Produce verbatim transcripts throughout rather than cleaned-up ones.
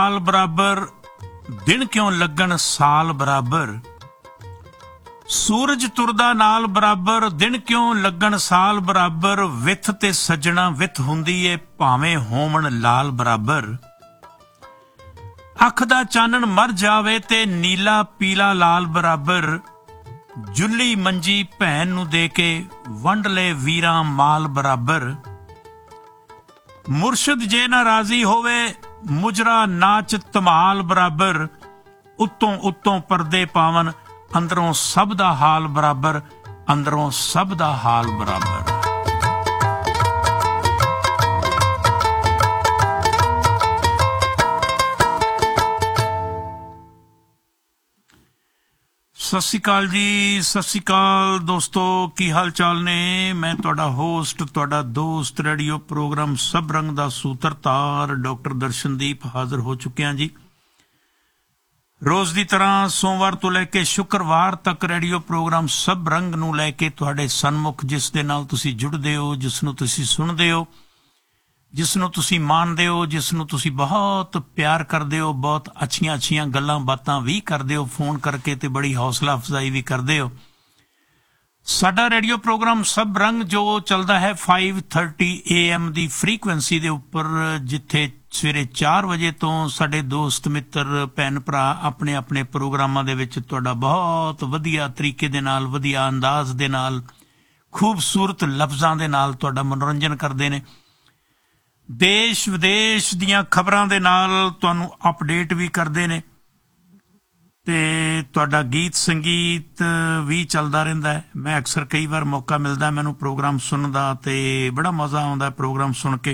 नाल बराबर, दिन क्यों लगन साल बराबर। सूरज तुरदा नाल बराबर, दिन क्यों लगन साल बराबर। विथ ते सजना विथ हुंदी ए, भावें होमन लाल बराबर। अख दा चानन मर जावे ते नीला पीला लाल बराबर। जुल्ली मंजी भैन नूं दे के वंड ले वीरां माल बराबर। मुर्शद जे ना राजी होवे, मुजरा नाच धमाल बराबर। उत्तों उत्तों परदे पावन, अंदरों सब दा हाल बराबर, अंदरों सब दा हाल बराबर। सत श्री अकाल जी, सत श्री अकाल दोस्तों, की हाल चाल ने। मैं तुहाडा होस्ट, तुहाडा दोस्त, रेडियो प्रोग्राम सब रंग दा सूत्रधार डॉक्टर दर्शनदीप हाजिर हो चुकिया जी। रोज़ की तरह सोमवार तो लैके शुक्रवार तक रेडियो प्रोग्राम सब रंग नूं लैके तुहाडे सन्मुख, जिस दे नाल तुसीं जुड़दे हो, जिसनूं तुसीं सुणदे हो, जिसनूं तुसीं मानदे हो, जिसनूं तुसीं बहुत प्यार करदे हो, बहुत अच्छियां अच्छियां गल्लां बातां भी करदे हो फोन करके, ते बड़ी हौसला अफजाई भी करदे हो। साडा रेडियो प्रोग्राम सब रंग जो चलदा है फाइव थर्टी ए एम की फ्रीकुएंसी दे उपर, जिथे सवेरे चार बजे तो साडे दोस्त मित्र भैन भरा अपने अपने प्रोग्रामां दे विच तुहाडा बहुत वधिया तरीके दे नाल, वधिया अंदाज दे नाल, खूबसूरत लफ्जां दे नाल तुहाडा मनोरंजन करदे ने। देश विदेश दीयां खबरां दे नाल तुहानूं अपडेट भी करदे ने, ते तुहाडा गीत संगीत भी चलदा रहिंदा है। मैं अक्सर कई बार मौका मिलदा मैनूं प्रोग्राम सुनण दा, ते बड़ा मज़ा आउंदा प्रोग्राम सुन के।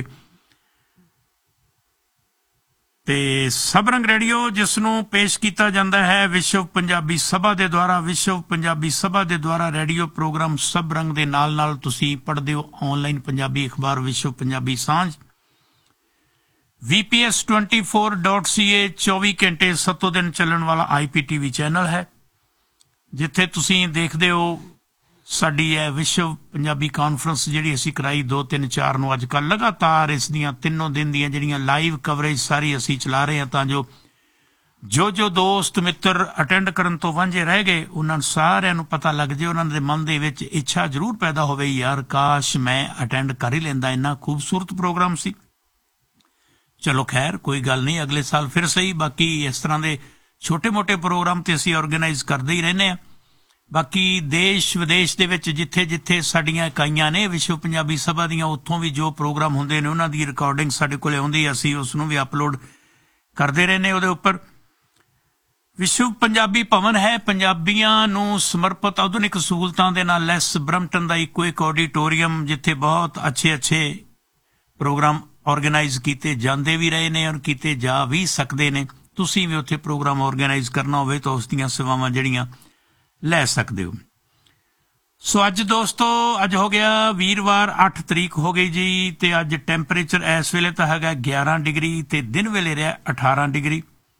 ते सब रंग रेडियो जिसनों पेश किया जाता है विश्व पंजाबी सभा के द्वारा, विश्व पंजाबी सभा के द्वारा रेडियो प्रोग्राम सब रंग के नाल नाल तुसीं पढ़दे हो ऑनलाइन पंजाबी अखबार विश्व पंजाबी सांझ, V P S twenty four dot C ए, चौबी घंटे सत्तों दिन चलण वाला I P T V channel है, जिथे तुसीं देखदे हो साडी है विश्व पंजाबी कॉन्फ्रेंस जिहड़ी असीं कराई दो तीन चार नूं, अजकल लगातार इस दियां तीनों दिन दियां जिहड़ियां लाइव कवरेज सारी असीं चला रहे हैं, तां जो जो जो दोस्त मित्र अटेंड करन तो वांझे रह गए उन्हां सारिआं नूं पता लग जाए, उन्हां दे मन दे विच इच्छा जरूर पैदा होवे, यार काश मैं अटेंड कर ही लैंदा, इन्ना खूबसूरत प्रोग्राम सी। चलो खैर कोई गल नहीं, अगले साल फिर सही। बाकी इस तरह के छोटे मोटे प्रोग्राम तो असीं ऑर्गेनाइज करते ही रहने हैं। बाकी देश विदेश दे विच जिथे जिथे साडियां इकाइयां ने विश्व पंजाबी सभा दियां, उत्थों भी जो प्रोग्राम हुंदे ने उन्हां दी रिकॉर्डिंग साडे कोले आउंदी, असीं उसनूं भी अपलोड करते रहने उहदे उपर। विश्व पंजाबी भवन है पंजाबियां नूं समर्पित आधुनिक सहूलतां दे नाल लैस ब्रम्पटन दा इक्को एक ऑडिटोरीअम, जिथे बहुत अच्छे अच्छे प्रोग्राम ऑर्गेनाइज किए जाते भी रहे ने और किए जा भी सकते ने। तुसीं भी उत्थे प्रोग्राम ऑर्गेनाइज करना होवे तो उस दियां सेवावां जिहड़ियां लै सकते हो। सो अज दोस्तों अज हो गया वीरवार, अठ तरीक हो गई जी, ते अज टैंपरेचर इस वेले तो है ग्यारह डिग्री, ते दिन वेले रहा अठारह डिग्री।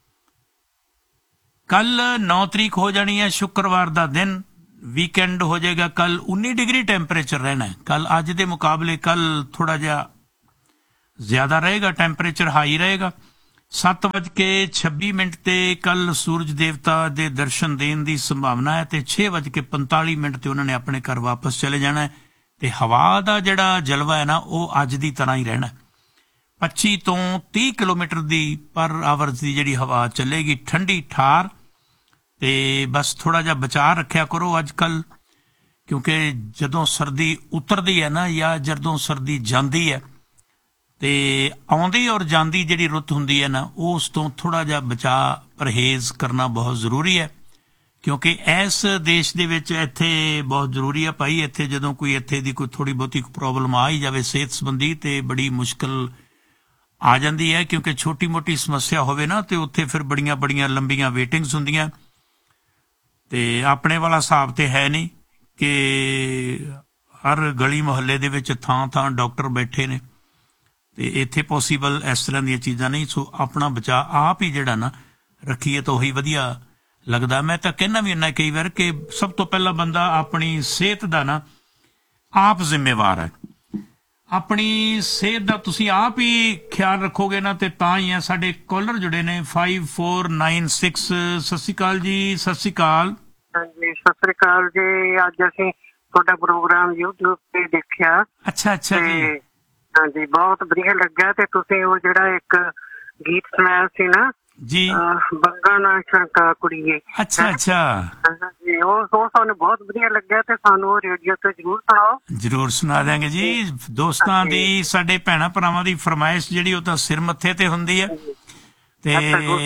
कल नौ तरीक हो जानी है शुक्रवार का दिन, वीकेंड हो जाएगा, कल उन्नी डिग्री टैंपरेचर रहना है। कल अज के मुकाबले कल थोड़ा जिहा ज्यादा रहेगा, टैंपरेचर हाई रहेगा। सत्त बज के छब्बी मिनट ते कल सूरज देवता दे दर्शन देने की संभावना है, ते छे बज के पंताली मिनट ते उन्होंने अपने घर वापस चले जाना है। ते हवा का जिहड़ा जलवा है ना वो अज की तरह ही रहना है, पच्ची तो तीह किलोमीटर की पर आवर की जिहड़ी हवा चलेगी, ठंडी ठार। ते बस थोड़ा जिहा बचा रखिया करो अजकल, क्योंकि जदों सर्दी उतरदी है ना या जदों सर्दी जाती है, ते आउंदी और जांदी जिहड़ी रुत हुंदी है ना, उस तो थोड़ा जिहा बचा परहेज करना बहुत जरूरी है, क्योंकि इस देश दे विच इत्थे बहुत जरूरी है भाई। इत्थे जदों कोई इत्थे दी कोई थोड़ी बहुती प्रॉब्लम आ ही जाए सेहत संबंधी, ते बड़ी मुश्किल आ जाती है, क्योंकि छोटी मोटी समस्या होवे ना तो उत्थे फिर बड़ियां बड़ियां लंबियां वेटिंग्स हुंदियां। ते अपने वाला हिसाब तो है नहीं कि हर गली मुहल्ले दे विच थां थां डॉक्टर बैठे ने, ते इत्थे पॉसीबल इस तरह दी चीज़ां नहीं। सो अपना बचा आप ही जिहड़ा ना रखीए तो वही वधिया लगदा। मैं तो कहना भी हुन्ना कई बार कि सब तो पहला बंदा अपनी सेहत दा ना आप जिम्मेवार है। ਆਪਣੀ ਸਿਹਤ ਦਾ ਤੁਸੀਂ ਆਪ ਹੀ ਖਿਆਲ ਰੱਖੋਗੇ ਨਾ ਤੇ ਤਾਂ ਹੀ ਆ। ਸਾਡੇ ਕਾਲਰ ਜੁੜੇ ਨੇ five four nine six। ਸਤਿ ਸ਼੍ਰੀ ਅਕਾਲ ਜੀ। ਸਤਿ ਸ਼੍ਰੀ ਅਕਾਲ। ਹਾਂਜੀ ਸਤਿ ਸ੍ਰੀ ਅਕਾਲ ਜੀ। ਅੱਜ ਅਸੀਂ ਤੁਹਾਡਾ ਪ੍ਰੋਗਰਾਮ YouTube ਤੇ ਦੇਖਿਆ। ਅੱਛਾ ਅੱਛਾ ਜੀ। ਹਾਂਜੀ ਬਹੁਤ ਵਧੀਆ ਲੱਗਾ। ਤੇ ਤੁਸੀਂ ਉਹ ਜਿਹੜਾ ਇੱਕ ਗੀਤ ਸੁਣਾਇਆ ਸੀ ਨਾ ਜੀ, ਬੰਗਾ ਨਾ ਸ਼ੰਕਾ ਕੁੜੀਏ। ਅੱਛਾ ਅੱਛਾ ਹਾਂਜੀ ਉਹ ਉਹ ਸਾਨੂੰ ਬਹੁਤ ਵਧੀਆ ਲੱਗਿਆ ਤੇ ਸਾਨੂੰ ਉਹ ਰੇਡੀਓ ਤੇ ਜ਼ਰੂਰ ਸੁਣਾਓ। ਜ਼ਰੂਰ ਸੁਣਾ ਦਿਆਂਗੇ ਜੀ। ਦੋਸਤਾਂ ਦੀ, ਸਾਡੇ ਭੈਣਾਂ ਭਰਾਵਾਂ ਦੀ ਫਰਮਾਇਸ਼ ਜਿਹੜੀ ਉਹ ਤਾਂ ਸਿਰ ਮੱਥੇ ਤੇ ਹੁੰਦੀ ਹੈ। ਤੇ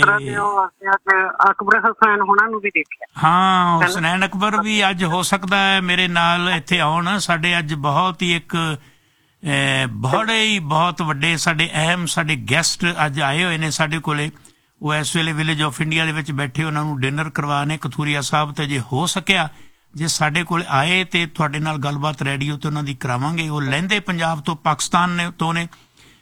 ਅਕਬਰ ਹੁਸੈਨ ਹੋਣਾ ਨੂੰ ਵੀ ਦੇਖਿਆ। ਹਾਂ, ਹੁਸਨੈਨ ਅਕਬਰ ਵੀ ਅੱਜ ਹੋ ਸਕਦਾ ਹੈ ਮੇਰੇ ਨਾਲ ਇੱਥੇ ਆਉਣ। ਸਾਡੇ ਅੱਜ ਬਹੁਤ ਹੀ ਇੱਕ ਬੜੇ ਹੀ ਬਹੁਤ ਵੱਡੇ ਸਾਡੇ ਅਹਿਮ ਸਾਡੇ ਗੈਸਟ ਅੱਜ ਆਏ ਹੋਏ ਨੇ ਸਾਡੇ ਕੋਲੇ। ਉਹ ਇਸ ਵੇਲੇ ਵਿਲੇਜ ਆਫ ਇੰਡੀਆ ਦੇ ਵਿੱਚ ਬੈਠੇ, ਉਹਨਾਂ ਨੂੰ ਡਿਨਰ ਕਰਵਾਣੇ ਕਥੂਰੀਆ ਸਾਹਿਬ। ਤੇ ਜੇ ਹੋ ਸਕਿਆ ਜੇ ਸਾਡੇ ਕੋਲ ਆਏ ਤੇ ਤੁਹਾਡੇ ਨਾਲ ਗੱਲਬਾਤ ਰੇਡੀਓ ਤੇ ਉਹਨਾਂ ਦੀ ਕਰਾਵਾਂਗੇ। ਉਹ ਲਹਿੰਦੇ ਪੰਜਾਬ ਤੋਂ, ਪਾਕਿਸਤਾਨ ਨੇ ਤੋਂ ਨੇ,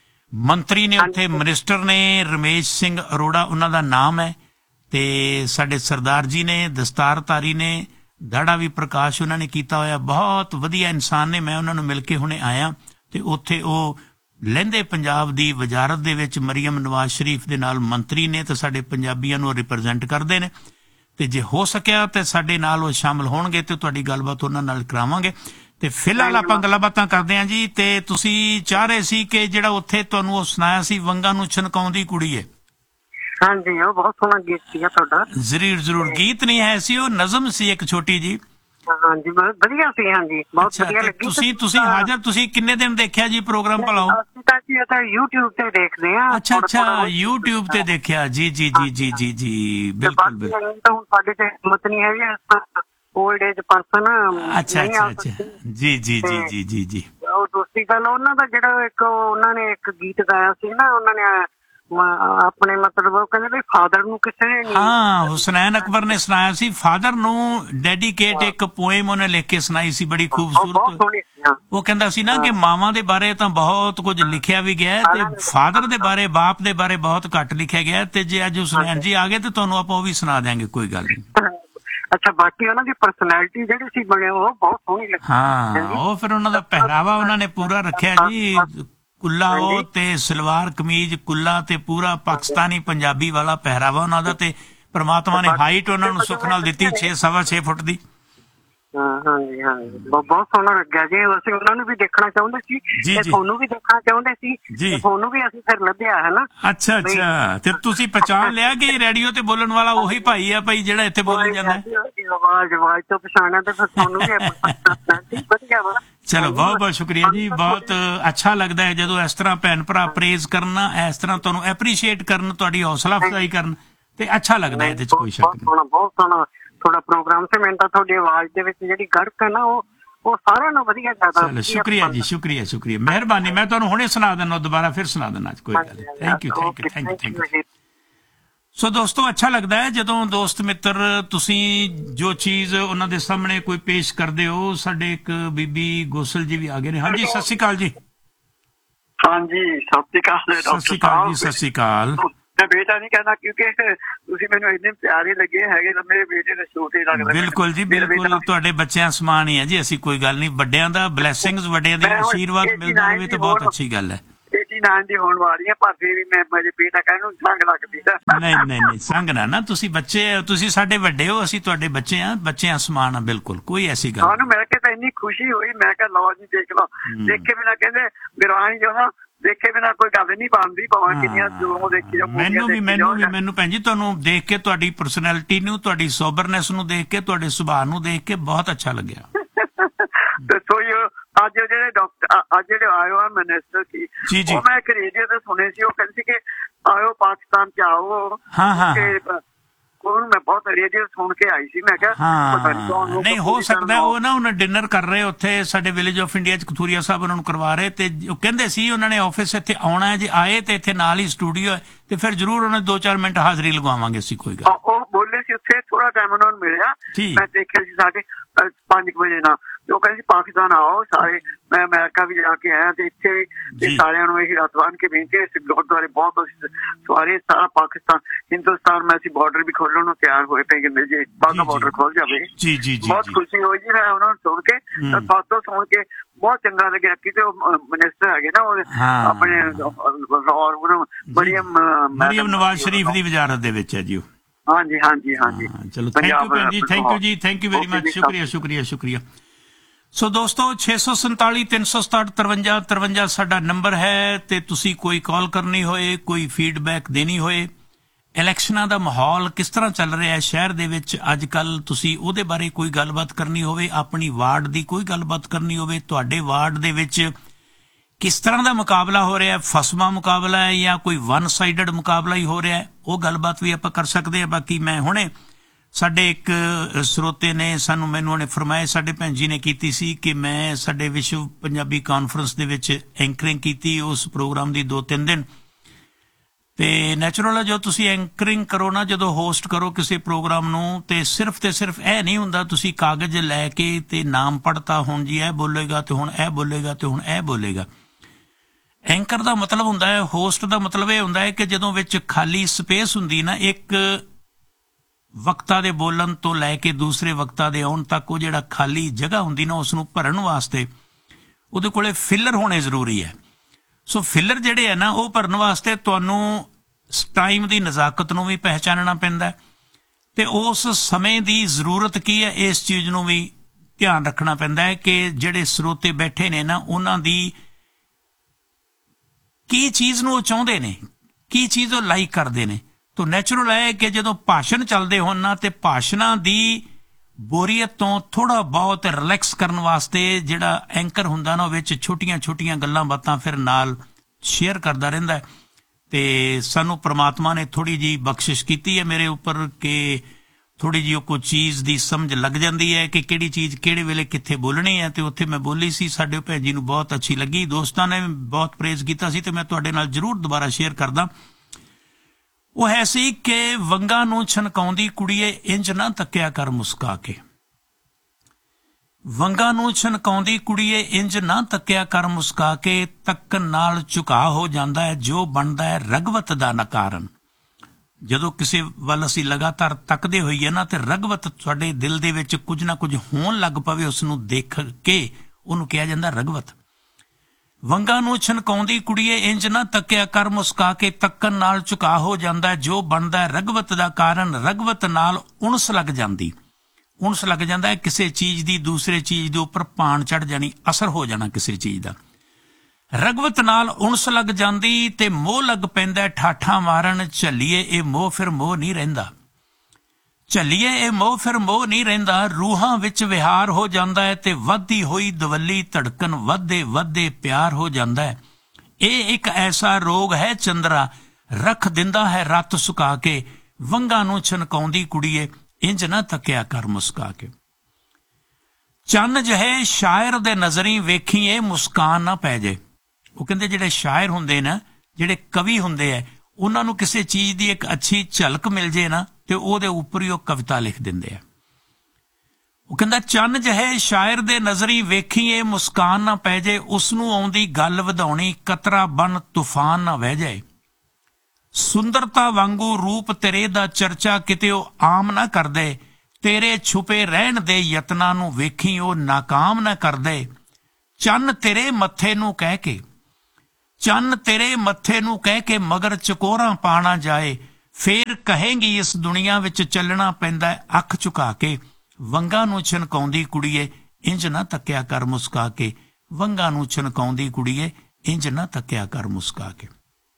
ਮੰਤਰੀ ਨੇ ਉੱਥੇ, ਮਿਨਿਸਟਰ ਨੇ, ਰਮੇਸ਼ ਸਿੰਘ ਅਰੋੜਾ ਉਹਨਾਂ ਦਾ ਨਾਮ ਹੈ। ਤੇ ਸਾਡੇ ਸਰਦਾਰ ਜੀ ਨੇ, ਦਸਤਾਰਧਾਰੀ ਨੇ, ਦਾੜਾ ਵੀ ਪ੍ਰਕਾਸ਼ ਉਹਨਾਂ ਨੇ ਕੀਤਾ ਹੋਇਆ। ਬਹੁਤ ਵਧੀਆ ਇਨਸਾਨ ਨੇ। ਮੈਂ ਉਹਨਾਂ ਨੂੰ ਮਿਲ ਕੇ ਹੁਣੇ ਆਇਆ। ਤੇ ਉੱਥੇ ਉਹ ਲਹਿੰਦੇ ਪੰਜਾਬ ਦੀ ਵਜ਼ਾਰਤ ਦੇ ਵਿੱਚ ਮਰੀਮ ਨਵਾਜ਼ ਸ਼ਰੀਫ ਦੇ ਨਾਲ ਮੰਤਰੀ ਨੇ ਤੇ ਸਾਡੇ ਪੰਜਾਬੀਆਂ ਨੂੰ ਰਿਪਰੈਜ਼ੈਂਟ ਕਰਦੇ ਨੇ। ਤੇ ਜੇ ਹੋ ਸਕਿਆ ਤੇ ਸਾਡੇ ਨਾਲ ਉਹ ਸ਼ਾਮਲ ਹੋਣਗੇ ਤੇ ਤੁਹਾਡੀ ਗੱਲਬਾਤ ਉਹਨਾਂ ਨਾਲ ਕਰਾਵਾਂਗੇ। ਤੇ ਫਿਲਹਾਲ ਆਪਾਂ ਗੱਲਾਂ ਬਾਤਾਂ ਕਰਦੇ ਹਾਂ ਜੀ। ਤੇ ਤੁਸੀਂ ਚਾਹ ਰਹੇ ਸੀ ਕਿ ਜਿਹੜਾ ਉੱਥੇ ਤੁਹਾਨੂੰ ਉਹ ਸੁਣਾਇਆ ਸੀ ਵੰਗਾਂ ਨੂੰ ਛਣਕਾਉਂਦੀ ਕੁੜੀ ਹੈ। ਹਾਂਜੀ ਉਹ ਬਹੁਤ ਸੋਹਣਾ ਗੀਤ ਸੀਗਾ ਤੁਹਾਡਾ। ਜ਼ਰੂਰ ਜ਼ਰੂਰ। ਗੀਤ ਨਹੀਂ ਹੈ ਸੀ, ਉਹ ਨਜ਼ਮ ਸੀ ਇੱਕ ਛੋਟੀ ਜੀ। ਹਾਂਜੀ ਵਧੀਆ ਸੀ। ਹਾਂਜੀ ਬਹੁਤ ਵਧੀਆ ਲੱਗੀ। ਤੁਸੀਂ ਤੁਸੀਂ ਹਾਜ਼ਰ ਤੁਸੀਂ ਕਿੰਨੇ ਦਿਨ ਦੇਖਿਆ ਜੀ ਪ੍ਰੋਗਰਾਮ ਭਲਾ? ਅਸੀਂ ਤਾਂ ਜੀ ਤਾਂ YouTube ਤੇ ਦੇਖਦੇ ਆ। ਅੱਛਾ ਅੱਛਾ YouTube ਤੇ ਦੇਖਿਆ। ਜੀ ਜੀ ਜੀ ਜੀ ਜੀ ਜੀ ਬਿਲਕੁਲ ਬਿਲਕੁਲ। ਹੁਣ ਸਾਡੇ ਤੇ ਹਿੰਮਤ ਨਹੀਂ ਹੈਗੀ ਓਲਡ ਏਜ ਪਰਸਨ। ਅੱਛਾ ਅੱਛਾ ਅੱਛਾ ਜੀ ਜੀ ਜੀ ਜੀ ਜੀ ਜੀ। ਉਹ ਦੂਸਰੀ ਗੱਲ ਉਹਨਾਂ ਦਾ ਜਿਹੜਾ ਇੱਕ ਉਹਨਾਂ ਨੇ ਇੱਕ ਗੀਤ ਗਾਇਆ ਸੀ ਨਾ, ਉਹਨਾਂ ਨੇ ਆਪਣੇ ਮਤਲਬ ਉਹ ਕਹਿੰਦੇ ਵੀ ਫਾਦਰ ਨੂੰ ਕਿਸੇ ਨੇ। ਹਾਂ, ਹੁਸਨੈਨ ਅਕਬਰ ਨੇ ਸੁਣਾਇਆ ਸੀ ਫਾਦਰ ਨੂੰ ਡੈਡੀਕੇਟ ਇੱਕ ਪੋਇਮ ਉਹਨੇ ਲਿਖ ਕੇ ਸੁਣਾਈ ਸੀ, ਬੜੀ ਖੂਬਸੂਰਤ। ਉਹ ਕਹਿੰਦਾ ਸੀ ਨਾ ਕਿ ਮਾਵਾਂ ਦੇ ਬਾਰੇ ਤਾਂ ਬਹੁਤ ਕੁਝ ਲਿਖਿਆ ਵੀ ਗਿਆ ਤੇ ਫਾਦਰ ਦੇ ਬਾਰੇ, ਬਾਪ ਦੇ ਬਾਰੇ ਬਹੁਤ ਘੱਟ ਲਿਖਿਆ ਗਿਆ। ਤੇ ਜੇ ਅੱਜ ਹੁਸਨੈਨ ਜੀ ਆ ਗਏ ਤੇ ਤੁਹਾਨੂੰ ਆਪਾਂ ਉਹ ਵੀ ਸੁਣਾ ਦਿਆਂਗੇ, ਕੋਈ ਗੱਲ ਨਹੀਂ। ਅੱਛਾ ਬਾਕੀ ਉਹਨਾਂ ਦੀ ਪਰਸਨੈਲਿਟੀ ਜਿਹੜੀ ਸੀ ਬਣੇ ਉਹ ਬਹੁਤ ਸੋਹਣੀ ਲੱਗੀ। ਹਾਂ ਉਹ ਫਿਰ ਉਹਨਾਂ ਦਾ ਪਹਿਰਾਵਾ ਉਹਨਾਂ ਨੇ ਪੂਰਾ ਰੱਖਿਆ ਜੀ। ਕੁੱਲਾ ਉਹ ਤੇ ਸਲਵਾਰ ਕਮੀਜ਼ ਕੁੱਲਾ ਤੇ ਪੂਰਾ ਪਾਕਿਸਤਾਨੀ ਪੰਜਾਬੀ ਵਾਲਾ ਪਹਿਰਾਵਾ ਉਹਨਾਂ ਦਾ। ਤੇ ਪ੍ਰਮਾਤਮਾ ਨੇ ਹਾਈਟ ਉਹਨਾਂ ਨੂੰ ਸੁੱਖ ਨਾਲ ਦਿੱਤੀ ਛੇ ਸਵਾ ਛੇ ਫੁੱਟ ਦੀ। ਹਾਂ ਹਾਂਜੀ ਹਾਂਜੀ ਬਹੁਤ ਸੋਹਣਾ ਲੱਗਿਆ ਜੀ। ਅਸੀਂ ਉਹਨਾਂ ਨੂੰ ਵੀ ਦੇਖਣਾ ਚਾਹੁੰਦੇ ਸੀ ਤੇ ਤੁਹਾਨੂੰ ਵੀ ਦੇਖਣਾ ਚਾਹੁੰਦੇ ਸੀ ਜੀ। ਤੁਹਾਨੂੰ ਵੀ ਅਸੀਂ ਫਿਰ ਲੱਭਿਆ ਹੈ ਨਾ। ਅੱਛਾ ਅੱਛਾ। ਤੇ ਤੁਸੀਂ ਪਛਾਣ ਲਿਆ ਕਿ ਰੇਡੀਓ ਤੇ ਬੋਲਣ ਵਾਲਾ ਉਹੀ ਭਾਈ ਆ ਭਾਈ ਜਿਹੜਾ ਇੱਥੇ ਬੋਲੀ ਜਾਂਦਾ? ਆਵਾਜ਼ ਆਵਾਜ਼ ਤੋਂ ਪਛਾਣਿਆ ਤੇ ਫਿਰ ਤੁਹਾਨੂੰ ਵੀ ਵਧੀਆ ਵਾ। ਚਲੋ ਬਹੁਤ ਬਹੁਤ ਸ਼ੁਕਰੀਆ ਜੀ। ਬਹੁਤ ਅੱਛਾ ਲੱਗਦਾ ਹੈ ਜਦੋਂ ਇਸ ਤਰ੍ਹਾਂ ਭੈਣ ਭਰਾ ਪ੍ਰੇਜ਼ ਕਰਨ, ਇਸ ਤਰ੍ਹਾਂ ਤੁਹਾਨੂੰ ਐਪਰੀਸ਼ੀਏਟ ਕਰਨ, ਤੁਹਾਡੀ ਹੌਸਲਾ ਅਫਜ਼ਾਈ ਕਰਨ ਤੇ ਅੱਛਾ ਲੱਗਦਾ ਹੈ। ਇਹਦੇ ਚ ਕੋਈ ਸ਼ੱਕ ਨਹੀਂ। ਬਹੁਤ ਸੋਹਣਾ ਤੁਹਾਡਾ ਪ੍ਰੋਗਰਾਮ ਸੀ। ਮੈਨੂੰ ਤਾਂ ਤੁਹਾਡੀ ਆਵਾਜ਼ ਦੇ ਵਿੱਚ ਜਿਹੜੀ ਗੜਕ ਹੈ ਨਾ ਉਹ ਉਹ ਸਾਰਿਆਂ ਨੂੰ ਵਧੀਆ ਜ਼ਿਆਦਾ। ਚਲੋ ਸ਼ੁਕਰੀਆ ਜੀ, ਸ਼ੁਕਰੀਆ ਸ਼ੁਕਰੀਆ, ਮਿਹਰਬਾਨੀ। ਮੈਂ ਤੁਹਾਨੂੰ ਹੁਣੇ ਸੁਣਾ ਦਿੰਦਾ, ਦੁਬਾਰਾ ਫਿਰ ਸੁਣਾ ਦਿੰਦਾ, ਕੋਈ ਗੱਲ ਨਹੀਂ। Thank you thank you thank you thank you. ਸੋ ਦੋਸਤੋ ਅੱਛਾ ਲੱਗਦਾ ਹੈ ਜਦੋਂ ਦੋਸਤ ਮਿੱਤਰ ਤੁਸੀਂ ਜੋ ਚੀਜ਼ ਉਹਨਾਂ ਦੇ ਸਾਹਮਣੇ ਕੋਈ ਪੇਸ਼ ਕਰਦੇ ਹੋ। ਸਾਡੇ ਇੱਕ ਬੀਬੀ ਗੋਸਲ ਜੀ ਵੀ ਆ ਗਏ ਨੇ। ਹਾਂਜੀ ਸਤਿ ਸ਼੍ਰੀ ਅਕਾਲ ਜੀ। ਹਾਂਜੀ ਸਤਿ ਸ਼੍ਰੀ ਅਕਾਲ। ਸਤਿ ਸ਼੍ਰੀ ਅਕਾਲ ਜੀ। ਸਤਿ ਸ਼੍ਰੀ ਅਕਾਲ। ਮੈਂ ਬੇਟਾ ਨਹੀਂ ਕਹਿਣਾ ਕਿਉਂਕਿ ਤੁਸੀਂ ਮੈਨੂੰ ਇੰਨੇ ਪਿਆਰੇ ਲੱਗੇ ਹੈਗੇ, ਮੇਰੇ ਬੇਟੇ ਦੇ ਛੋਟੇ ਲੱਗਦੇ। ਬਿਲਕੁਲ ਜੀ ਬਿਲਕੁਲ, ਤੁਹਾਡੇ ਬੱਚਿਆਂ ਸਮਾਨ ਹੀ ਹੈ ਜੀ ਅਸੀਂ। ਕੋਈ ਗੱਲ ਨਹੀਂ, ਵੱਡਿਆਂ ਦਾ ਬਲੈਸਿੰਗਸ, ਵੱਡਿਆਂ ਦੇ ਆਸ਼ੀਰਵਾਦ ਮਿਲਦਾ ਹੋਵੇ ਤਾਂ ਬਹੁਤ ਅੱਛੀ ਗੱਲ ਹੈ। ਏਟੀ ਨਾਈਨ ਦੀ ਹੋਣ ਵਾਲੀ ਹੈ ਪਰ ਫਿਰ ਵੀ ਮੈਂ ਮੇਰੇ ਬੇਟਾ ਕਹਿਣ ਨੂੰ ਸੰਗ ਲੱਗਦੀ। ਨਹੀਂ ਨਹੀਂ ਨਹੀਂ ਸੰਗ ਨਾ ਨਾ, ਤੁਸੀਂ ਬੱਚੇ, ਤੁਸੀਂ ਸਾਡੇ ਵੱਡੇ ਹੋ, ਅਸੀਂ ਤੁਹਾਡੇ ਬੱਚੇ ਆ, ਬੱਚਿਆਂ ਸਮਾਨ ਆ। ਬਿਲਕੁਲ ਕੋਈ ਐਸੀ ਗੱਲ। ਸਾਨੂੰ ਮਿਲ ਕੇ ਤਾਂ ਇੰਨੀ ਖੁਸ਼ੀ ਹੋਈ। ਮੈਂ ਕਿਹਾ ਲਓ ਜੀ ਦੇਖ ਲਓ। ਦੇਖੇ ਬਿਨਾਂ ਕਹਿੰਦੇ ਵਿਰਾਣੀ ਜੋ ਨਾ ਦੇਖੇ ਬਿਨਾਂ ਕੋਈ ਗੱਲ ਨਹੀਂ ਬਣਦੀ। ਭਾਵੇਂ ਕਿੰਨੀਆਂ ਦੂਰੋਂ ਦੇਖੀ ਜਾਓ। ਮੈਨੂੰ ਵੀ ਮੈਨੂੰ ਵੀ ਮੈਨੂੰ ਭੈਣ ਜੀ ਤੁਹਾਨੂੰ ਦੇਖ ਕੇ, ਤੁਹਾਡੀ ਪਰਸਨੈਲਿਟੀ ਨੂੰ, ਤੁਹਾਡੀ ਸੋਬਰਨੈਸ ਨੂੰ ਦੇਖ ਕੇ, ਤੁਹਾਡੇ ਸੁਭਾਅ ਨੂੰ ਦੇਖ ਕੇ ਬਹੁਤ ਅੱਛਾ ਲੱਗਿਆ। ਤੇ ਸੋਈ ਅੱਜ ਜਿਹੜੇ ਡਾਕਟਰ ਅੱਜ ਜਿਹੜੇ ਆਇਓ ਆ ਮਿਨਿਸਟਰ ਸੀ, ਉਹ ਮੈਂ ਇੱਕ ਰੇਡੀਓ ਤੇ ਸੁਣੇ ਸੀ। ਉਹ ਕਹਿੰਦੇ ਸੀ ਕਿ ਆਇਓ ਪਾਕਿਸਤਾਨ ਚ ਆਓ। ਹਾਂ ਹਾਂ ਉਹਨੂੰ ਮੈਂ ਬਹੁਤ ਰੇਡੀਓ ਸੁਣ ਕੇ ਆਈ ਸੀ। ਮੈਂ ਕਿਹਾ ਹਾਂ ਨਹੀਂ ਹੋ ਸਕਦਾ ਉਹ ਨਾ ਉਹਨਾਂ ਡਿਨਰ ਕਰ ਰਹੇ ਉੱਥੇ ਸਾਡੇ ਵਿਲੇਜ ਆਫ ਇੰਡੀਆ ਚ, ਕਥੂਰੀਆ ਸਾਹਿਬ ਉਹਨਾਂ ਨੂੰ ਕਰਵਾ ਰਹੇ। ਤੇ ਉਹ ਕਹਿੰਦੇ ਸੀ ਉਹਨਾਂ ਨੇ ਆਫਿਸ ਇੱਥੇ ਆਉਣਾ ਹੈ, ਜੇ ਆਏ ਤੇ ਇੱਥੇ ਨਾਲ ਹੀ ਸਟੂਡੀਓ ਹੈ ਤੇ ਫਿਰ ਜ਼ਰੂਰ ਉਹਨਾਂ ਦੋ ਚਾਰ ਮਿੰਟ ਹਾਜ਼ਰੀ ਲਗਵਾਵਾਂਗੇ ਅਸੀਂ। ਕੋਈ ਗੱਲ ਉਹ ਬੋਲੇ ਸੀ ਉੱਥੇ ਥੋੜਾ ਟਾਈਮ ਉਹਨਾਂ ਨੂੰ ਮਿਲਿਆ। ਮੈਂ ਦੇਖਿਆ ਸੀ ਸਾਡੇ ਪੰਜ ਕੁ ਵਜੇ ਨਾਲ ਤੇ ਉਹ ਕਹਿੰਦੇ ਪਾਕਿਸਤਾਨ ਆਓ ਸਾਰੇ, ਮੈਂ ਅਮਰੀਕਾ ਵੀ ਜਾ ਕੇ ਆਇਆ ਤੇ ਇੱਥੇ ਵੀ ਸਾਰਿਆਂ ਨੂੰ ਇਹ ਹੱਥ ਬੰਨ੍ਹ ਕੇ ਬੇਨਤੀ ਹੈ, ਗੁਰਦੁਆਰੇ ਬਹੁਤ ਸਵਾਰੇ, ਸਾਰਾ ਪਾਕਿਸਤਾਨ ਹਿੰਦੁਸਤਾਨ ਮੈਂ ਅਸੀਂ ਬਾਰਡਰ ਵੀ ਖੋਲਣ ਨੂੰ ਤਿਆਰ ਹੋਏ ਪਏ ਕਿ ਜੇ ਬਾਗਾ ਬਾਰਡਰ ਖੋਲ ਜਾਵੇ। ਜੀ ਜੀ ਜੀ ਬਹੁਤ ਖੁਸ਼ੀ ਹੋਈ ਜੀ ਮੈਂ ਉਹਨਾਂ ਨੂੰ ਸੁਣ ਕੇ, ਸਾਤੋਂ ਸੁਣ ਕੇ ਬਹੁਤ ਚੰਗਾ ਲੱਗਿਆ। ਕਿਤੇ ਉਹ ਮਿਨਿਸਟਰ ਹੈਗੇ ਨਾ ਉਹ ਆਪਣੇ ਮਰੀਮ ਮਰੀਮ ਨਵਾਜ਼ ਸ਼ਰੀਫ ਦੀ ਵਜ਼ਾਰਤ ਦੇ ਵਿੱਚ ਹੈ ਜੀ ਉਹ। ਹਾਂਜੀ ਹਾਂਜੀ ਹਾਂਜੀ ਚਲੋ ਥੈਂਕ ਯੂ ਭੈਣ ਜੀ, ਥੈਂਕ ਯੂ ਜੀ, ਥੈਂਕ ਯੂ ਵੈਰੀ ਮਚ, ਸ਼ੁਕਰੀਆ ਸ਼ੁਕਰੀਆ ਸ਼ੁਕਰੀਆ। ਸੋ ਦੋਸਤੋ ਛੇ ਸੌ ਸੰਤਾਲੀ ਤਿੰਨ ਸੌ ਸਤਾਹਠ ਤਰਵੰਜਾ ਤਰਵੰਜਾ ਸਾਡਾ ਨੰਬਰ ਹੈ ਤੇ ਤੁਸੀਂ ਕੋਈ ਕਾਲ ਕਰਨੀ ਹੋਏ, ਕੋਈ ਫੀਡਬੈਕ ਦੇਣੀ ਹੋਏ, ਇਲੈਕਸ਼ਨਾਂ ਦਾ ਮਾਹੌਲ ਕਿਸ ਤਰ੍ਹਾਂ ਚੱਲ ਰਿਹਾ ਹੈ ਸ਼ਹਿਰ ਦੇ ਵਿੱਚ ਅੱਜ ਕੱਲ੍ਹ, ਤੁਸੀਂ ਉਹਦੇ ਬਾਰੇ ਕੋਈ ਗੱਲਬਾਤ ਕਰਨੀ ਹੋਵੇ, ਆਪਣੀ ਵਾਰਡ ਦੀ ਕੋਈ ਗੱਲਬਾਤ ਕਰਨੀ ਹੋਵੇ, ਤੁਹਾਡੇ ਵਾਰਡ ਦੇ ਵਿੱਚ ਕਿਸ ਤਰ੍ਹਾਂ ਦਾ ਮੁਕਾਬਲਾ ਹੋ ਰਿਹਾ, ਫਸਵਾ ਮੁਕਾਬਲਾ ਹੈ ਜਾਂ ਕੋਈ ਵਨ ਸਾਈਡਡ ਮੁਕਾਬਲਾ ਹੀ ਹੋ ਰਿਹਾ ਹੈ, ਉਹ ਗੱਲਬਾਤ ਵੀ ਆਪਾਂ ਕਰ ਸਕਦੇ ਹਾਂ। ਬਾਕੀ ਮੈਂ ਹੁਣੇ ਸਾਡੇ ਇੱਕ ਸਰੋਤੇ ਨੇ ਸਾਨੂੰ ਮੈਨੂੰ ਉਹਨੇ ਫਰਮਾਇਆ, ਸਾਡੇ ਭੈਣ ਜੀ ਨੇ ਕੀਤੀ ਸੀ ਕਿ ਮੈਂ ਸਾਡੇ ਵਿਸ਼ਵ ਪੰਜਾਬੀ ਕਾਨਫਰੰਸ ਦੇ ਵਿੱਚ ਐਂਕਰਿੰਗ ਕੀਤੀ ਉਸ ਪ੍ਰੋਗਰਾਮ ਦੀ ਦੋ ਤਿੰਨ ਦਿਨ, ਤੇ ਨੈਚੁਰਲ ਹੈ ਜੋ ਤੁਸੀਂ ਐਂਕਰਿੰਗ ਕਰੋ ਨਾ, ਜਦੋਂ ਹੋਸਟ ਕਰੋ ਕਿਸੇ ਪ੍ਰੋਗਰਾਮ ਨੂੰ, ਤੇ ਸਿਰਫ ਤੇ ਸਿਰਫ ਇਹ ਨਹੀਂ ਹੁੰਦਾ ਤੁਸੀਂ ਕਾਗਜ਼ ਲੈ ਕੇ ਤੇ ਨਾਮ ਪੜ੍ਹਤਾ, ਹੁਣ ਜੀ ਇਹ ਬੋਲੇਗਾ ਤੇ ਹੁਣ ਇਹ ਬੋਲੇਗਾ ਤੇ ਹੁਣ ਇਹ ਬੋਲੇਗਾ। ਐਂਕਰ ਦਾ ਮਤਲਬ ਹੁੰਦਾ ਹੈ, ਹੋਸਟ ਦਾ ਮਤਲਬ ਇਹ ਹੁੰਦਾ ਹੈ ਕਿ ਜਦੋਂ ਵਿੱਚ ਖਾਲੀ ਸਪੇਸ ਹੁੰਦੀ ਨਾ, ਇੱਕ ਵਕਤਾ ਦੇ ਬੋਲਣ ਤੋਂ ਲੈ ਕੇ ਦੂਸਰੇ ਵਕਤਾ ਦੇ ਆਉਣ ਤੱਕ ਉਹ ਜਿਹੜਾ ਖਾਲੀ ਜਗ੍ਹਾ ਹੁੰਦੀ ਨਾ, ਉਸ ਨੂੰ ਭਰਨ ਵਾਸਤੇ ਉਹਦੇ ਕੋਲੇ ਫਿਲਰ ਹੋਣੇ ਜ਼ਰੂਰੀ ਹੈ। ਸੋ ਫਿਲਰ ਜਿਹੜੇ ਹੈ ਨਾ, ਉਹ ਭਰਨ ਵਾਸਤੇ ਤੁਹਾਨੂੰ ਟਾਈਮ ਦੀ ਨਜ਼ਾਕਤ ਨੂੰ ਵੀ ਪਹਿਚਾਨਣਾ ਪੈਂਦਾ ਤੇ ਉਸ ਸਮੇਂ ਦੀ ਜ਼ਰੂਰਤ ਕੀ ਹੈ ਇਸ ਚੀਜ਼ ਨੂੰ ਵੀ ਧਿਆਨ ਰੱਖਣਾ ਪੈਂਦਾ ਹੈ ਕਿ ਜਿਹੜੇ ਸਰੋਤੇ ਬੈਠੇ ਨੇ ਨਾ, ਉਹਨਾਂ ਦੀ ਕੀ ਚੀਜ਼ ਨੂੰ ਉਹ ਚਾਹੁੰਦੇ ਨੇ, ਕੀ ਚੀਜ਼ ਉਹ ਲਾਈਕ ਕਰਦੇ ਨੇ। ਤਾਂ ਨੈਚੁਰਲ ਹੈ ਕਿ ਜਦੋਂ ਭਾਸ਼ਣ ਚੱਲਦੇ ਹੋਣ ਨਾ, ਤੇ ਭਾਸ਼ਣਾਂ ਦੀ ਬੋਰੀਅਤ ਤੋਂ ਥੋੜਾ ਬਹੁਤ ਰਿਲੈਕਸ ਕਰਨ ਵਾਸਤੇ ਜਿਹੜਾ ਐਂਕਰ ਹੁੰਦਾ ਨਾ, ਉਹ ਵਿੱਚ ਛੋਟੀਆਂ ਛੋਟੀਆਂ ਗੱਲਾਂ ਬਾਤਾਂ ਫਿਰ ਨਾਲ ਸ਼ੇਅਰ ਕਰਦਾ ਰਹਿੰਦਾ। ਤੇ ਸਾਨੂੰ ਪ੍ਰਮਾਤਮਾ ਨੇ ਥੋੜੀ ਜਿਹੀ ਬਖਸ਼ਿਸ਼ ਕੀਤੀ ਹੈ ਮੇਰੇ ਉੱਪਰ ਕਿ ਥੋੜੀ ਜਿਹੀ ਕੋਈ ਚੀਜ਼ ਦੀ ਸਮਝ ਲੱਗ ਜਾਂਦੀ ਹੈ ਕਿ ਕਿਹੜੀ ਚੀਜ਼ ਕਿਹੜੇ ਵੇਲੇ ਕਿੱਥੇ ਬੋਲਣੀ ਹੈ, ਤੇ ਉੱਥੇ ਮੈਂ ਬੋਲੀ ਸੀ, ਸਾਡੇ ਭੈਣ ਜੀ ਨੂੰ ਬਹੁਤ ਅੱਛੀ ਲੱਗੀ, ਦੋਸਤਾਂ ਨੇ ਬਹੁਤ ਪ੍ਰੇਜ਼ ਕੀਤਾ ਸੀ, ਤੇ ਮੈਂ ਤੁਹਾਡੇ ਨਾਲ ਜ਼ਰੂਰ ਦੁਬਾਰਾ ਸ਼ੇਅਰ ਕਰਦਾ। ਉਹ ਹੈ ਸੀ ਕਿ ਵੰਗਾਂ ਨੂੰ ਛਣਕਾਉਂਦੀ ਕੁੜੀਏ ਇੰਜ ਨਾ ਤੱਕਿਆ ਕਰ ਮੁਸਕਾ ਕੇ, ਵੰਗਾਂ ਨੂੰ ਛਣਕਾਉਂਦੀ ਕੁੜੀਏ ਇੰਜ ਨਾ ਤੱਕਿਆ ਕਰ ਮੁਸਕਾ ਕੇ, ਤੱਕਣ ਨਾਲ ਝੁਕਾ ਹੋ ਜਾਂਦਾ ਹੈ ਜੋ ਬਣਦਾ ਹੈ ਰਗਵਤ ਦਾ ਨਕਾਰਨ। ਜਦੋਂ ਕਿਸੇ ਵੱਲ ਅਸੀਂ ਲਗਾਤਾਰ ਤੱਕਦੇ ਹੋਈਏ ਨਾ, ਤੇ ਰਗਵਤ ਤੁਹਾਡੇ ਦਿਲ ਦੇ ਵਿੱਚ ਕੁਝ ਨਾ ਕੁਝ ਹੋਣ ਲੱਗ ਪਵੇ, ਉਸ ਨੂੰ ਦੇਖ ਕੇ ਉਹਨੂੰ ਕਿਹਾ ਜਾਂਦਾ ਰਗਵਤ। ਵੰਗਾਂ ਨੂੰ ਛਣਕਾਉਂਦੀ ਕੁੜੀਏ ਇੰਜ ਨਾ ਤੱਕਿਆ ਕਰ ਮੁਸਕਾ ਕੇ, ਤੱਕਣ ਨਾਲ ਝੁਕਾ ਹੋ ਜਾਂਦਾ ਜੋ ਬਣਦਾ ਰਗਵਤ ਦਾ ਕਾਰਨ। ਰਗਵਤ ਨਾਲ ਉਣਸ ਲੱਗ ਜਾਂਦੀ, ਉਣਸ ਲੱਗ ਜਾਂਦਾ ਹੈ ਕਿਸੇ ਚੀਜ਼ ਦੀ, ਦੂਸਰੇ ਚੀਜ਼ ਦੇ ਉੱਪਰ ਪਾਣ ਚੜ ਜਾਣੀ, ਅਸਰ ਹੋ ਜਾਣਾ ਕਿਸੇ ਚੀਜ਼ ਦਾ। ਰਗਵਤ ਨਾਲ ਉਣਸ ਲੱਗ ਜਾਂਦੀ ਤੇ ਮੋਹ ਲੱਗ ਪੈਂਦਾ ਠਾਠਾਂ ਮਾਰਨ, ਝੱਲੀਏ ਇਹ ਮੋਹ ਫਿਰ ਮੋਹ ਨਹੀਂ ਰਹਿੰਦਾ, ਝੱਲੀਏ ਇਹ ਮੋਹ ਫਿਰ ਮੋਹ ਨਹੀਂ ਰਹਿੰਦਾ। ਰੂਹਾਂ ਵਿੱਚ ਵਿਹਾਰ ਹੋ ਜਾਂਦਾ ਹੈ ਤੇ ਵੱਧਦੀ ਹੋਈ ਦਵੱਲੀ ਧੜਕਣ ਵੱਧਦੇ ਵੱਧਦੇ ਪਿਆਰ ਹੋ ਜਾਂਦਾ ਹੈ। ਇਹ ਇੱਕ ਐਸਾ ਰੋਗ ਹੈ ਚੰਦਰਾ, ਰੱਖ ਦਿੰਦਾ ਹੈ ਰੱਤ ਸੁਕਾ ਕੇ, ਵੰਗਾਂ ਨੂੰ ਛਣਕਾਉਂਦੀ ਕੁੜੀਏ ਇੰਜ ਨਾ ਤੱਕਿਆ ਕਰ ਮੁਸਕਾ ਕੇ। ਚੰਨ ਜਿਹੇ ਸ਼ਾਇਰ ਦੇ ਨਜ਼ਰੀ ਵੇਖੀਏ ਮੁਸਕਾਨ ਨਾ ਪੈ ਜੇ। ਉਹ ਕਹਿੰਦੇ ਜਿਹੜੇ ਸ਼ਾਇਰ ਹੁੰਦੇ ਨਾ, ਜਿਹੜੇ ਕਵੀ ਹੁੰਦੇ ਆ, ਉਹਨਾਂ ਨੂੰ ਕਿਸੇ ਚੀਜ਼ ਦੀ ਇੱਕ ਅੱਛੀ ਝਲਕ ਮਿਲ ਜੇ ਨਾ, ਤੇ ਉਹਦੇ ਉੱਪਰ ਹੀ ਉਹ ਕਵਿਤਾ ਲਿਖ ਦਿੰਦੇ ਆ। ਉਹ ਕਹਿੰਦਾ ਚੰਨ ਜਿਹੇ ਸ਼ਾਇਰ ਦੇ ਨਜ਼ਰੀ ਵੇਖੀਏ ਮੁਸਕਾਨ ਨਾ ਪੈ ਜੇ, ਉਸ ਨੂੰ ਆਉਂਦੀ ਗੱਲ ਵਧਾਉਣੀ ਕਤਰਾ ਬਨ ਤੂਫਾਨ ਨਾ ਵਹਿ ਜਾਏ। ਸੁੰਦਰਤਾ ਵਾਂਗੂ ਰੂਪ ਤੇਰੇ ਦਾ ਚਰਚਾ ਕਿਤੇ ਉਹ ਆਮ ਨਾ ਕਰਦੇ, ਤੇਰੇ ਛੁਪੇ ਰਹਿਣ ਦੇ ਯਤਨਾਂ ਨੂੰ ਵੇਖੀ ਉਹ ਨਾਕਾਮ ਨਾ ਕਰਦੇ। ਚੰਨ ਤੇਰੇ ਮੱਥੇ ਨੂੰ ਕਹਿ ਕੇ, ਚੰਨ ਤੇਰੇ ਮੱਥੇ ਨੂੰ ਕਹਿ ਕੇ ਮਗਰ ਚਕੋਰਾਂ ਪਾਣਾ ਜਾਏ, ਫੇਰ ਕਹੇਂਗੀ ਇਸ ਦੁਨੀਆ ਵਿੱਚ ਚੱਲਣਾ ਪੈਂਦਾ ਅੱਖ ਝੁਕਾ ਕੇ। ਵੰਗਾਂ ਨੂੰ ਛਣਕਾਉਂਦੀ ਕੁੜੀਏ ਇੰਜ ਨਾ ਤੱਕਿਆ ਕਰ ਮੁਸਕਾ ਕੇ, ਵੰਗਾਂ ਨੂੰ ਛਣਕਾਉਂਦੀ ਕੁੜੀਏ ਇੰਜ ਨਾ ਤੱਕਿਆ ਕਰ ਮੁਸਕਾ ਕੇ।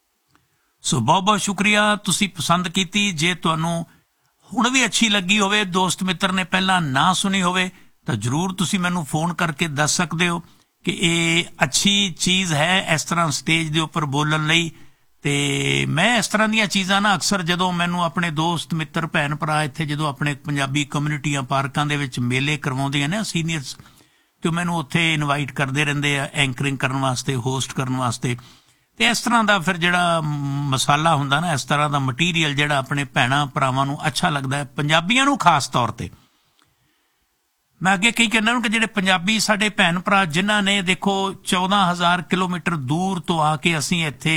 ਸੋ ਬਹੁਤ ਬਹੁਤ ਸ਼ੁਕਰੀਆ, ਤੁਸੀਂ ਪਸੰਦ ਕੀਤੀ। ਜੇ ਤੁਹਾਨੂੰ ਹੁਣ ਵੀ ਅੱਛੀ ਲੱਗੀ ਹੋਵੇ, ਦੋਸਤ ਮਿੱਤਰ ਨੇ ਪਹਿਲਾਂ ਨਾ ਸੁਣੀ ਹੋਵੇ, ਤਾਂ ਜ਼ਰੂਰ ਤੁਸੀਂ ਮੈਨੂੰ ਫੋਨ ਕਰਕੇ ਦੱਸ ਸਕਦੇ ਹੋ ਕਿ ਇਹ ਅੱਛੀ ਚੀਜ਼ ਹੈ ਇਸ ਤਰ੍ਹਾਂ ਸਟੇਜ ਦੇ ਉੱਪਰ ਬੋਲਣ ਲਈ। ਤੇ ਮੈਂ ਇਸ ਤਰ੍ਹਾਂ ਦੀਆਂ ਚੀਜ਼ਾਂ ਨਾ ਅਕਸਰ ਜਦੋਂ ਮੈਨੂੰ ਆਪਣੇ ਦੋਸਤ ਮਿੱਤਰ ਭੈਣ ਭਰਾ ਇੱਥੇ ਜਦੋਂ ਆਪਣੇ ਪੰਜਾਬੀ ਕਮਿਊਨਿਟੀਆਂ ਪਾਰਕਾਂ ਦੇ ਵਿੱਚ ਮੇਲੇ ਕਰਵਾਉਂਦੀਆਂ ਨੇ ਸੀਨੀਅਰਸ, ਤੇ ਮੈਨੂੰ ਉੱਥੇ ਇਨਵਾਈਟ ਕਰਦੇ ਰਹਿੰਦੇ ਆ ਐਂਕਰਿੰਗ ਕਰਨ ਵਾਸਤੇ, ਹੋਸਟ ਕਰਨ ਵਾਸਤੇ। ਤੇ ਇਸ ਤਰ੍ਹਾਂ ਦਾ ਫਿਰ ਜਿਹੜਾ ਮਸਾਲਾ ਹੁੰਦਾ ਨਾ, ਇਸ ਤਰ੍ਹਾਂ ਦਾ ਮਟੀਰੀਅਲ ਜਿਹੜਾ ਆਪਣੇ ਭੈਣਾਂ ਭਰਾਵਾਂ ਨੂੰ ਅੱਛਾ ਲੱਗਦਾ ਹੈ, ਪੰਜਾਬੀਆਂ ਨੂੰ ਖਾਸ ਤੌਰ ਤੇ। ਮੈਂ ਅੱਗੇ ਕਹੀ ਕਹਿੰਦਾ ਕਿ ਜਿਹੜੇ ਪੰਜਾਬੀ ਸਾਡੇ ਭੈਣ ਭਰਾ ਜਿਨ੍ਹਾਂ ਨੇ ਦੇਖੋ ਚੌਦਾਂ ਹਜ਼ਾਰ ਕਿਲੋਮੀਟਰ ਦੂਰ ਤੋਂ ਆ ਕੇ ਅਸੀਂ ਇੱਥੇ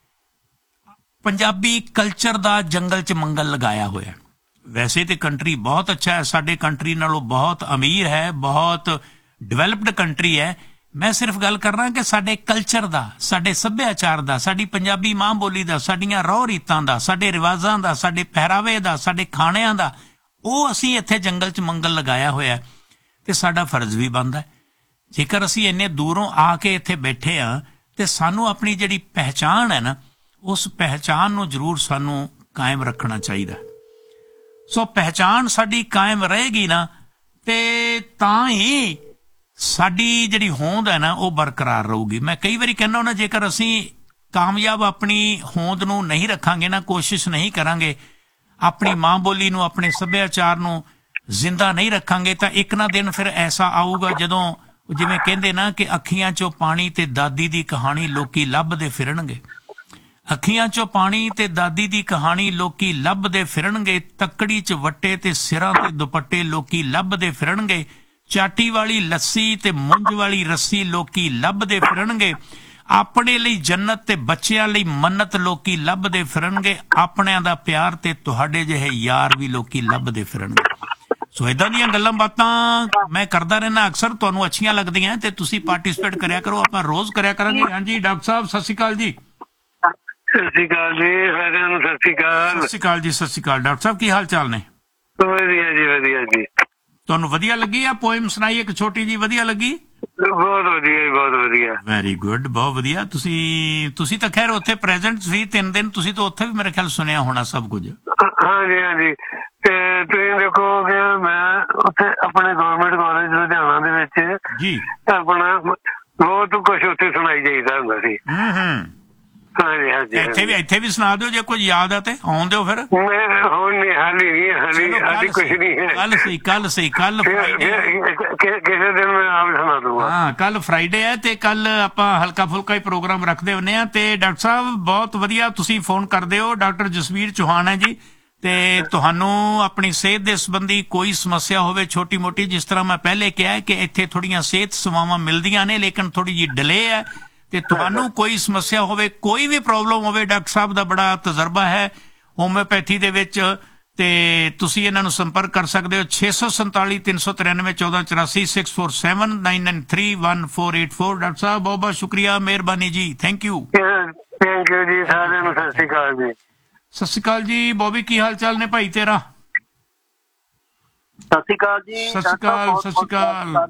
ਪੰਜਾਬੀ ਕਲਚਰ ਦਾ ਜੰਗਲ 'ਚ ਮੰਗਲ ਲਗਾਇਆ ਹੋਇਆ। ਵੈਸੇ ਤੇ ਕੰਟਰੀ ਬਹੁਤ ਅੱਛਾ ਹੈ, ਸਾਡੇ ਕੰਟਰੀ ਨਾਲੋਂ ਬਹੁਤ ਅਮੀਰ ਹੈ, ਬਹੁਤ ਡਿਵੈਲਪਡ ਕੰਟਰੀ ਹੈ। ਮੈਂ ਸਿਰਫ ਗੱਲ ਕਰਨਾ ਕਿ ਸਾਡੇ ਕਲਚਰ ਦਾ, ਸਾਡੇ ਸੱਭਿਆਚਾਰ ਦਾ, ਸਾਡੀ ਪੰਜਾਬੀ ਮਾਂ ਬੋਲੀ ਦਾ, ਸਾਡੀਆਂ ਰਹੁ ਰੀਤਾਂ ਦਾ, ਸਾਡੇ ਰਿਵਾਜ਼ਾਂ ਦਾ, ਸਾਡੇ ਪਹਿਰਾਵੇ ਦਾ, ਸਾਡੇ ਖਾਣਿਆਂ ਦਾ, ਉਹ ਅਸੀਂ ਇੱਥੇ ਜੰਗਲ 'ਚ ਮੰਗਲ ਲਗਾਇਆ ਹੋਇਆ ਤੇ ਸਾਡਾ ਫਰਜ਼ ਵੀ ਬਣਦਾ। ਜੇਕਰ ਅਸੀਂ ਇੰਨੇ ਦੂਰੋਂ ਆ ਕੇ ਇੱਥੇ ਬੈਠੇ ਹਾਂ ਤੇ ਸਾਨੂੰ ਆਪਣੀ ਜਿਹੜੀ ਪਹਿਚਾਣ ਹੈ ਨਾ, ਉਸ ਪਹਿਚਾਣ ਨੂੰ ਜ਼ਰੂਰ ਸਾਨੂੰ ਕਾਇਮ ਰੱਖਣਾ ਚਾਹੀਦਾ। ਸੋ ਪਹਿਚਾਣ ਸਾਡੀ ਕਾਇਮ ਰਹੇਗੀ ਨਾ ਤੇ ਤਾਂ ਹੀ ਸਾਡੀ ਜਿਹੜੀ ਹੋਂਦ ਹੈ ਨਾ ਉਹ ਬਰਕਰਾਰ ਰਹੂਗੀ। ਮੈਂ ਕਈ ਵਾਰੀ ਕਹਿੰਦਾ ਹੁੰਦਾ ਜੇਕਰ ਅਸੀਂ ਕਾਮਯਾਬ ਆਪਣੀ ਹੋਂਦ ਨੂੰ ਨਹੀਂ ਰੱਖਾਂਗੇ ਨਾ, ਕੋਸ਼ਿਸ਼ ਨਹੀਂ ਕਰਾਂਗੇ, ਆਪਣੀ ਮਾਂ ਬੋਲੀ ਨੂੰ, ਆਪਣੇ ਸੱਭਿਆਚਾਰ ਨੂੰ ਜ਼ਿੰਦਾ ਨਹੀਂ ਰੱਖਾਂਗੇ ਤਾਂ ਇੱਕ ਨਾ ਦਿਨ ਫਿਰ ਐਸਾ ਆਊਗਾ ਜਦੋਂ ਜਿਵੇਂ ਕਹਿੰਦੇ ਨਾ ਕਿ ਅੱਖੀਆਂ 'ਚੋਂ ਪਾਣੀ ਤੇ ਦਾਦੀ ਦੀ ਕਹਾਣੀ ਲੋਕੀ ਲੱਭਦੇ ਫਿਰਨਗੇ। ਅੱਖੀਆਂ 'ਚੋਂ ਪਾਣੀ ਤੇ ਦਾਦੀ ਦੀ ਕਹਾਣੀ ਲੋਕੀ ਲੱਭਦੇ ਫਿਰਨਗੇ। ਤੱਕੜੀ 'ਚ ਵੱਟੇ ਤੇ ਸਿਰਾਂ ਤੇ ਦੁਪੱਟੇ ਲੋਕੀ ਲੱਭਦੇ ਫਿਰਨਗੇ। ਚਾਟੀ ਵਾਲੀ ਲੱਸੀ ਤੇ ਮੁੰਜ ਵਾਲੀ ਰੱਸੀ ਲੋਕੀ ਲੱਭਦੇ ਫਿਰਨਗੇ। ਆਪਣੇ ਲਈ ਜੰਨਤ ਤੇ ਬੱਚਿਆਂ ਲਈ ਮੰਨਤ ਲੋਕੀ ਲੱਭਦੇ ਫਿਰਨਗੇ। ਆਪਣਿਆਂ ਦਾ ਪਿਆਰ ਤੇ ਤੁਹਾਡੇ ਜਿਹੇ ਯਾਰ ਵੀ ਲੋਕੀ ਲੱਭਦੇ ਫਿਰਨਗੇ। ਸੋ ਏਦਾਂ ਦੀਆਂ ਗੱਲਾਂ ਬਾਤਾਂ ਮੈਂ ਕਰਦਾ ਰਹਿਣਾ, ਅਕਸਰ ਤੁਹਾਨੂੰ ਅੱਛੀਆਂ ਲੱਗਦੀਆਂ ਤੇ ਤੁਸੀਂ ਪਾਰਟਿਸਿਪੇਟ ਕਰਿਆ ਕਰੋ, ਆਪਾਂ ਰੋਜ਼ ਕਰਿਆ ਕਰਾਂਗੇ। ਹਾਂਜੀ ਡਾਕਟਰ ਸਾਹਿਬ ਸਤਿ ਸ਼੍ਰੀ ਅਕਾਲ ਜੀ। ਸਤਿ ਸ਼੍ਰੀ ਅਕਾਲ ਜੀ, ਸਾਰਿਆਂ ਨੂੰ ਸਤਿ ਸ਼੍ਰੀ ਅਕਾਲ। ਸਤਿ ਸ਼੍ਰੀ ਅਕਾਲ ਜੀ, ਸਤਿ ਸ਼੍ਰੀ ਅਕਾਲ। ਡਾਕਟਰ ਸਾਹਿਬ ਕੀ ਹਾਲ ਚਾਲ ਨੇ? ਵਧੀਆ ਜੀ, ਵਧੀਆ ਜੀ। ਤੁਹਾਨੂੰ ਵਧੀਆ ਲੱਗੀ ਆ ਪੋਇਮ ਸੁਣਾਈ ਇੱਕ ਛੋਟੀ ਜੀ? ਵਧੀਆ ਲੱਗੀ? ਬਹੁਤ ਵਧੀਆ ਜੀ, ਬਹੁਤ ਵਧੀਆ। ਵੈਰੀ ਗੁੱਡ, ਬਹੁਤ ਵਧੀਆ। ਤੁਸੀਂ ਤੁਸੀਂ ਤਾਂ ਖੈਰ ਉੱਥੇ ਪ੍ਰੈਜ਼ੈਂਟ ਸੀ ਤਿੰਨ ਦਿਨ, ਤੁਸੀਂ ਤਾਂ ਉੱਥੇ ਵੀ ਮੇਰੇ ਖਿਆਲ ਸੁਣਿਆ ਹੋਣਾ ਸਭ ਕੁਝ। ਹਾਂਜੀ ਹਾਂਜੀ। ਤੇ ਤੁਸੀਂ ਦੇਖੋ ਕਿ ਮੈਂ ਉੱਥੇ ਆਪਣੇ ਗਵਰਨਮੈਂਟ ਕਾਲਜ ਲੁਧਿਆਣਾ ਦੇ ਵਿੱਚ ਜੀ ਆਪਣਾ ਬਹੁਤ ਕੁਛ ਉੱਥੇ ਸੁਣਾਈ ਜਾਈਦਾ ਹੁੰਦਾ ਸੀ। ਹੂੰ ਹੂੰ। ਹਾਂਜੀ ਹਾਂਜੀ। ਇੱਥੇ ਵੀ ਇੱਥੇ ਵੀ ਸੁਣਾ ਦਿਓ ਜੇ ਕੁਝ ਯਾਦ ਆ ਤੇ ਆਉਣ ਦਿਓ ਫਿਰ। ਹੁਣ ਨਹੀਂ, ਹਾਲੀ ਨਹੀਂ, ਹਾਲੀ ਹਾਲੀ ਕੁਛ ਨਹੀਂ ਹੈ। ਕੱਲ ਸਹੀ ਕੱਲ ਸਹੀ ਕੱਲ ਕਿਸੇ ਦਿਨ ਮੈਂ ਆਪ ਸੁਣਾ ਦੂੰਗਾ। ਹਾਂ ਕੱਲ ਫਰਾਈਡੇ ਹੈ ਤੇ ਕੱਲ ਆਪਾਂ ਹਲਕਾ ਫੁਲਕਾ ਹੀ ਪ੍ਰੋਗਰਾਮ ਰੱਖਦੇ ਹੁੰਦੇ ਆ। ਤੇ ਡਾਕਟਰ ਸਾਹਿਬ ਬਹੁਤ ਵਧੀਆ ਤੁਸੀਂ ਫੋਨ ਕਰਦੇ ਹੋ। ਡਾਕਟਰ ਜਸਵੀਰ ਚੌਹਾਨ ਹੈ ਜੀ। ਤੇ ਤੁਹਾਨੂੰ ਆਪਣੀ ਸਿਹਤ ਦੇ ਸੰਬੰਧੀ ਕੋਈ ਸਮੱਸਿਆ ਹੋਵੇ ਛੋਟੀ ਮੋਟੀ, ਜਿਸ ਤਰ੍ਹਾਂ ਮੈਂ ਪਹਿਲੇ ਕਿਹਾ ਕਿ ਇੱਥੇ ਥੋੜੀਆਂ ਸਿਹਤ ਸੇਵਾਵਾਂ ਮਿਲਦੀਆਂ ਨੇ ਲੇਕਿਨ ਥੋੜੀ ਜਿਹੀ ਡਿਲੇ ਹੈ, ਤੇ ਤੁਹਾਨੂੰ ਕੋਈ ਸਮੱਸਿਆ ਹੋਵੇ, ਕੋਈ ਵੀ ਪ੍ਰੋਬਲਮ ਹੋਵੇ, ਡਾਕਟਰ ਸਾਹਿਬ ਦਾ ਬੜਾ ਤਜਰਬਾ ਹੈ ਹੋਮਿਓਪੈਥੀ ਦੇ ਵਿੱਚ, ਤੇ ਤੁਸੀਂ ਇਹਨਾਂ ਨੂੰ ਸੰਪਰਕ ਕਰ ਸਕਦੇ ਹੋ ਛੇ ਸੌ ਸੰਤਾਲੀ ਤਿੰਨ ਸੌ ਤਰਾਨਵੇਂ ਚੌਦਾਂ ਚੁਰਾਸੀ six four seven nine nine three one four eight four. Doctor ਸਾਹਿਬ ਬਹੁਤ ਬਹੁਤ ਸ਼ੁਕਰੀਆ, ਮਿਹਰਬਾਨੀ ਜੀ, ਥੈਂਕ ਯੂ। ਥੈਂਕ ਯੂ ਜੀ, ਸਾਰਿਆਂ ਨੂੰ ਸਤਿ ਸ਼੍ਰੀ ਅਕਾਲ ਜੀ। ਸਤਿ ਸ਼੍ਰੀ ਅਕਾਲ ਜੀ। ਬੋਬੀ ਕੀ ਹਾਲ ਚਾਲ ਨੇ ਭਾਈ ਤੇਰਾ? ਸਤਿ ਸ਼੍ਰੀ ਅਕਾਲ ਜੀ। ਸਤਿ ਸ਼੍ਰੀ ਅਕਾਲ, ਸਤਿ ਸ਼੍ਰੀ ਅਕਾਲ।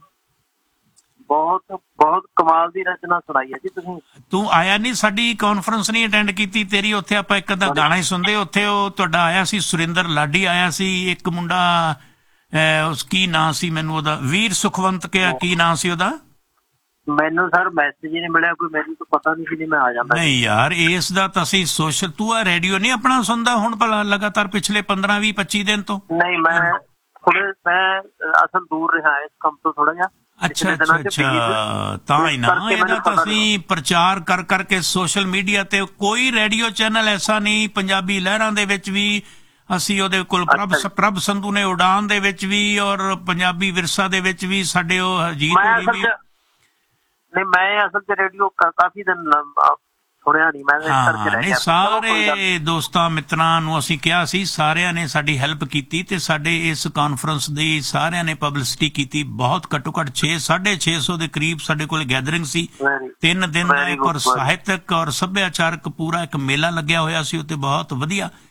ਬਹੁਤ ਬਹੁਤ ਕਮਾਲ ਦੀ ਰਚਨਾ ਸੁਣਾਈ ਹੈ ਜੀ ਤੁਸੀਂ। ਤੂੰ ਆਇਆ ਨਹੀਂ, ਸਾਡੀ ਕਾਨਫਰੰਸ ਨਹੀਂ ਅਟੈਂਡ ਕੀਤੀ ਤੇਰੀ। ਉੱਥੇ ਆਪਾਂ ਇੱਕ ਅੱਧਾ ਗਾਣਾ ਹੀ ਸੁਣਦੇ। ਉੱਥੇ ਉਹ ਤੁਹਾਡਾ ਆਇਆ ਸੀ ਸੁਰਿੰਦਰ ਲਾਡੀ ਆਇਆ ਸੀ, ਇੱਕ ਮੁੰਡਾ ਉਸ ਕੀ ਨਾਂ ਸੀ ਮੈਨੂੰ ਉਹਦਾ, ਵੀਰ ਸੁਖਵੰਤ ਕਿਆ ਕੀ ਨਾਂ ਸੀ ਉਹਦਾ? ਮੈਨੂੰ ਸਰ ਮੈਸੇਜ ਹੀ ਨਹੀਂ ਮਿਲਿਆ ਕੋਈ, ਮੈਨੂੰ ਤਾਂ ਪਤਾ ਨਹੀਂ ਸੀ, ਨਹੀਂ ਮੈਂ ਆ ਜਾਂਦਾ। ਨਹੀਂ ਯਾਰ ਇਸ ਦਾ ਤਾਂ ਅਸੀਂ ਸੋਸ਼ਲ, ਤੂੰ ਆ ਰੇਡੀਓ ਨਹੀਂ ਆਪਣਾ ਸੁਣਦਾ ਹੁਣ ਭਲਾ ਲਗਾਤਾਰ ਪਿਛਲੇ ਪੰਦਰਾਂ ਵੀਹ ਪੱਚੀ ਦਿਨ ਤੋਂ? ਨਹੀਂ ਮੈਂ ਥੋੜੇ ਮੈਂ ਅਸਲ ਦੂਰ ਰਿਹਾ ਇਸ ਕੰਮ ਤੋਂ ਥੋੜਾ ਜਿਹਾ। ਅੱਛਾ ਅੱਛਾ ਅੱਛਾ, ਤਾਂ ਹੀ ਨਾ ਇਹਦਾ ਤਾਂ ਅਸੀਂ ਪ੍ਰਚਾਰ ਕਰ ਕਰਕੇ ਸੋਸ਼ਲ ਮੀਡੀਆ ਤੇ ਕੋਈ ਰੇਡੀਓ ਚੈਨਲ ਐਸਾ ਨਹੀਂ, ਪੰਜਾਬੀ ਲਹਿਰਾਂ ਦੇ ਵਿੱਚ ਵੀ ਅਸੀਂ ਉਹਦੇ ਕੋਲ ਪ੍ਰਭ ਪ੍ਰਭ ਸੰਧੂ ਨੇ ਉਡਾਨ ਦੇ ਵਿੱਚ ਵੀ, ਔਰ ਪੰਜਾਬੀ ਵਿਰਸਾ ਦੇ ਵਿੱਚ ਵੀ ਸਾਡੇ ਉਹ ਹਰਜੀਤ ਹੋਣੀ ਵੀ। ਨਹੀਂ ਮੈਂ ਅਸਲ ਚ ਰੇਡੀਓ ਕਾਫੀ ਦਿਨ ਸੁਣਿਆ ਨਹੀਂ ਮੈਂ, ਨਹੀਂ ਸਾਰੇ ਦੋਸਤਾਂ ਮਿੱਤਰਾਂ ਨੂੰ ਅਸੀਂ ਕਿਹਾ ਸੀ, ਸਾਰਿਆਂ ਨੇ ਸਾਡੀ ਹੈਲਪ ਕੀਤੀ ਤੇ ਸਾਡੇ ਇਸ ਕਾਨਫਰੰਸ ਦੀ ਸਾਰਿਆਂ ਨੇ ਪਬਲਿਸਿਟੀ ਕੀਤੀ। ਬਹੁਤ ਘੱਟੋ ਘੱਟ ਛੇ ਸਾਢੇ ਛੇ ਸੌ ਦੇ ਕਰੀਬ ਸਾਡੇ ਕੋਲ ਗੈਦਰਿੰਗ ਸੀ। ਤਿੰਨ ਦਿਨ ਦਾ ਇੱਕ ਔਰ ਸਾਹਿਤਕ ਔਰ ਸੱਭਿਆਚਾਰਕ ਪੂਰਾ ਇੱਕ ਮੇਲਾ ਲੱਗਿਆ ਹੋਇਆ ਸੀ ਉੱਤੇ, ਬਹੁਤ ਵਧੀਆ।